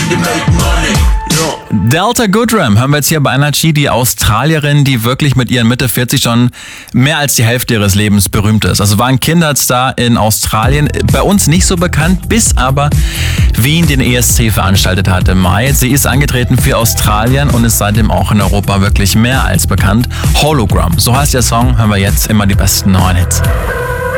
to make money. Delta Goodrem hören wir jetzt hier bei Energy, die Australierin, die wirklich mit ihren Mitte 40 schon mehr als die Hälfte ihres Lebens berühmt ist. Also war ein Kinderstar in Australien, bei uns nicht so bekannt, bis aber Wien den ESC veranstaltet hat im Mai. Sie ist angetreten für Australien und ist seitdem auch in Europa wirklich mehr als bekannt. Hologram, so heißt der Song, hören wir jetzt immer die besten neuen Hits.